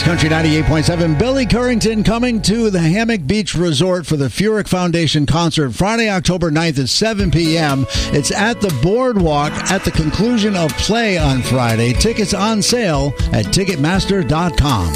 Country 98.7. Billy Currington coming to the Hammock Beach Resort for the Furyk Foundation concert Friday, October 9th at 7 p.m. It's at the Boardwalk at the conclusion of play on Friday. Tickets on sale at Ticketmaster.com.